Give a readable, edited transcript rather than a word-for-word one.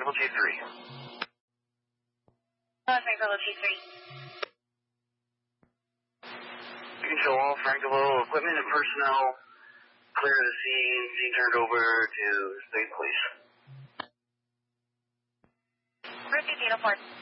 Frankville T3. Frankville T3. You can show all Frankville equipment and personnel clear the scene turned over to state police. Route 804.